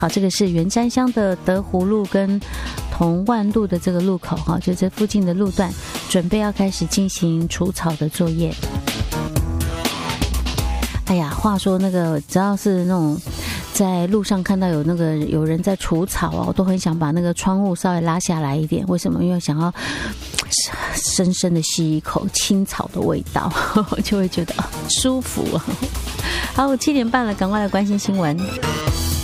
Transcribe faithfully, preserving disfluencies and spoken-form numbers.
好，这个是圆山乡的德湖路跟同万路的这个路口哈，就这附近的路段，准备要开始进行除草的作业。哎呀，话说那个只要是那种在路上看到有那个有人在除草啊，我都很想把那个窗户稍微拉下来一点。为什么？因为想要深深的吸一口青草的味道，就会觉得舒服。好，七点半了，赶快来关心新闻。